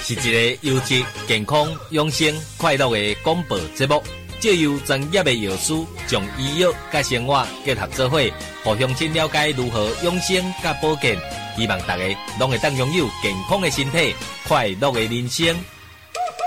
是一个优质、健康、养生、快乐的广播节目。借由专业的药师，将医药甲生活结合做伙，互乡亲了解如何养生甲保健。希望大家拢会当拥有健康的身体、快乐的人生。